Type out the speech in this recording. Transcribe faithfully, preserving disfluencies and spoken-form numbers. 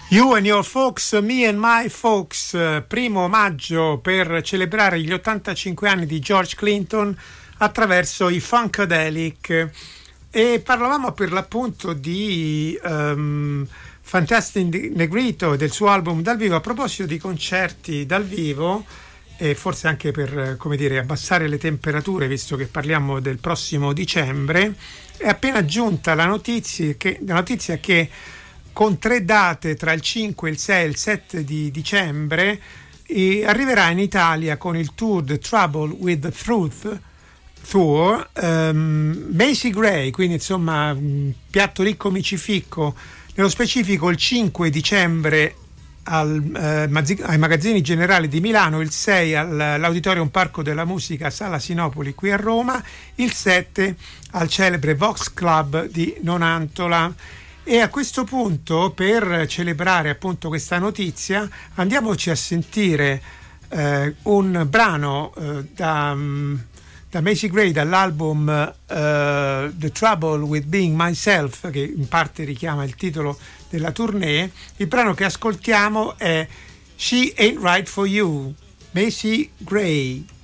You and Your Folks, Me and My Folks, primo omaggio per celebrare gli ottantacinque anni di George Clinton attraverso i Funkadelic. E parlavamo per l'appunto di um, Fantastic Negrito e del suo album dal vivo. A proposito di concerti dal vivo, e forse anche per, come dire, abbassare le temperature, visto che parliamo del prossimo dicembre, è appena giunta la notizia che, la notizia che con tre date tra il cinque, il sei e il sette di dicembre e arriverà in Italia con il tour The Trouble with the Truth Tour um, Macy Gray, quindi insomma un piatto ricco micificco, nello specifico il cinque dicembre al, eh, mazzi- ai Magazzini Generali di Milano, il sei all'Auditorium Parco della Musica Sala Sinopoli qui a Roma, il sette al celebre Vox Club di Nonantola. E a questo punto, per celebrare appunto questa notizia, andiamoci a sentire eh, un brano eh, da, da Macy Gray dall'album uh, The Trouble with Being Myself, che in parte richiama il titolo della tournée. Il brano che ascoltiamo è She Ain't Right for You, Macy Gray.